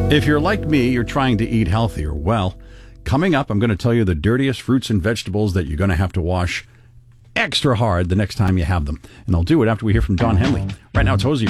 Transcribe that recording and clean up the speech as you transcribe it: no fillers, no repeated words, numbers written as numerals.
If you're like me, you're trying to eat healthier. Well, coming up, I'm going to tell you the dirtiest fruits and vegetables that you're going to have to wash extra hard the next time you have them. And I'll do it after we hear from Don Henley. Right now, it's Hosey.